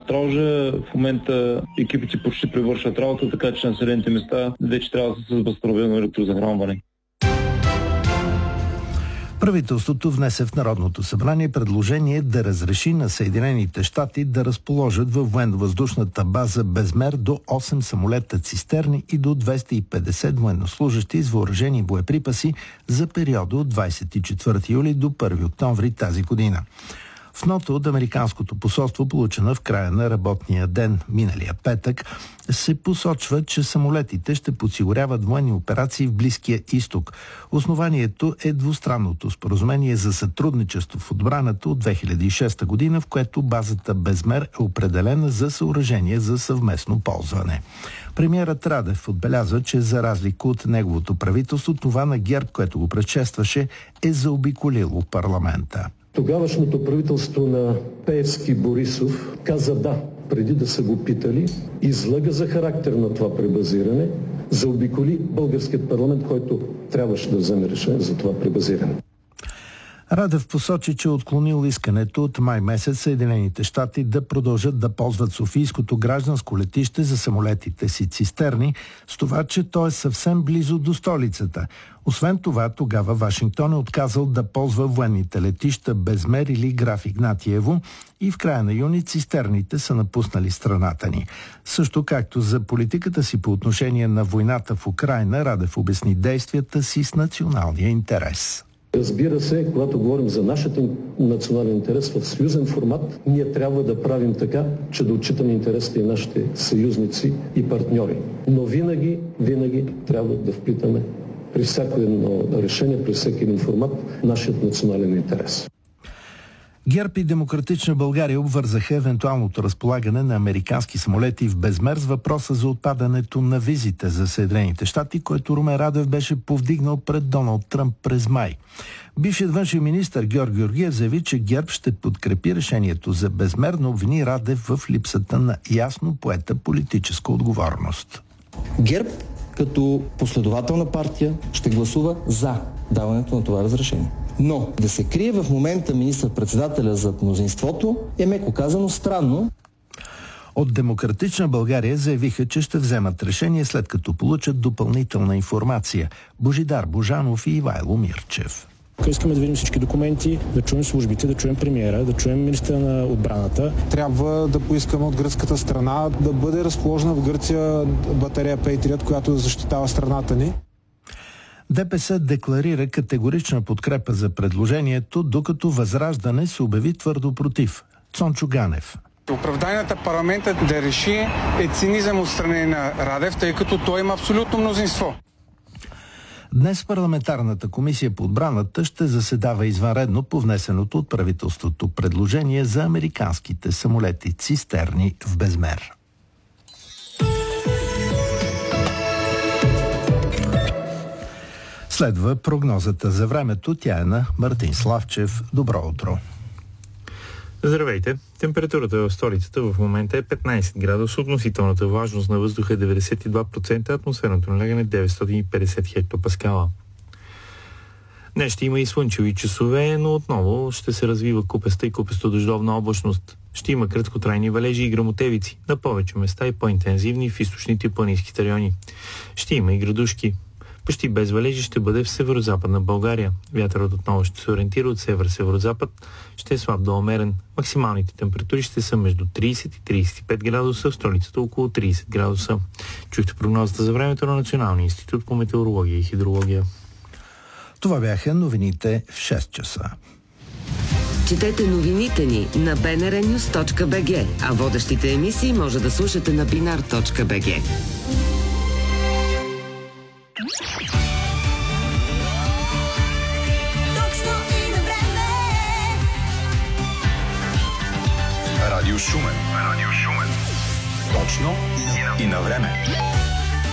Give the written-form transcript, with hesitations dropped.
Стралджа. В момента екипите почти привършват работа, така че населените места вече трябва да са с възстановено електрозахранване. Правителството внесе в Народното събрание предложение да разреши на Съединените щати да разположат във военно-въздушната база Безмер до 8 самолета цистерни и до 250 военнослужащи с въоръжени боеприпаси за периода от 24 юли до 1 октомври тази година. В нота от Американското посолство, получена в края на работния ден миналия петък, се посочва, че самолетите ще подсигуряват военни операции в Близкия изток. Основанието е двустранното споразумение за сътрудничество в отбраната от 2006 година, в което базата Безмер е определена за съоръжение за съвместно ползване. Премиерът Радев отбеляза, че за разлика от неговото правителство, това на ГЕРБ, което го предшестваше, е заобиколило парламента. Тогавашното правителство на Пеевски Борисов каза да, преди да са го питали, излъга за характер на това пребазиране, заобиколи българският парламент, който трябваше да вземе решение за това пребазиране. Радев посочи, че отклонил искането от май месец Съединените щати да продължат да ползват Софийското гражданско летище за самолетите си цистерни, с това, че то е съвсем близо до столицата. Освен това, тогава Вашингтон е отказал да ползва военните летища Безмер или Граф Игнатиево и в края на юни цистерните са напуснали страната ни. Също както за политиката си по отношение на войната в Украйна, Радев обясни действията си с националния интерес. Разбира се, когато говорим за нашия национален интерес в съюзен формат, ние трябва да правим така, че да отчитаме интересите и нашите съюзници и партньори. Но винаги трябва да вплитаме при всяко едно решение, при всеки един формат, нашият национален интерес. ГЕРБ и Демократична България обвързаха евентуалното разполагане на американски самолети в Безмер с въпроса за отпадането на визите за Съединените щати, който Румен Радев беше повдигнал пред Доналд Тръмп през май. Бившият външен министър Георг Георгиев заяви, че ГЕРБ ще подкрепи решението за Безмер, но обвини Радев в липсата на ясно поета политическа отговорност. ГЕРБ като последователна партия ще гласува за даването на това разрешение. Но да се крие в момента министър-председателя зад мнозинството е, меко казано, странно. От Демократична България заявиха, че ще вземат решение след като получат допълнителна информация. Божидар Божанов и Ивайло Мирчев. Искаме да видим всички документи, да чуем службите, да чуем премиера, да чуем министъра на отбраната. Трябва да поискаме от гръцката страна да бъде разположена в Гърция батерия Patriot, която да защитава страната ни. ДПС декларира категорична подкрепа за предложението, докато Възраждане се обяви твърдо против. Цончо Ганев. Оправданията парламента да реши е цинизъм от страна на Радев, тъй като той има абсолютно мнозинство. Днес парламентарната комисия по отбраната ще заседава извънредно по внесеното от правителството предложение за американските самолети цистерни в Безмер. Следва прогнозата за времето. Тя е на Мартин Славчев. Добро утро! Здравейте! Температурата в столицата в момента е 15 градуса, относителната влажност на въздуха е 92%, атмосферното налягане 950 хектопаскала. Днес ще има и слънчеви часове, но отново ще се развива купеста и купесто-дъждовна облачност. Ще има краткотрайни валежи и гръмотевици, на повече места и по-интензивни в източните и планинските райони. Ще има и градушки. Почти без валежи ще бъде в северо-западна България. Вятърът отново ще се ориентира от север-северозапад, ще е слаб до умерен. Максималните температури ще са между 30 и 35 градуса, в столицата около 30 градуса. Чухте прогнозата за времето на Националния институт по метеорология и хидрология. Това бяха новините в 6 часа. Четете новините ни на bnrnews.bg, а водещите емисии може да слушате на binar.bg. Радио Шумен. Точно и на време.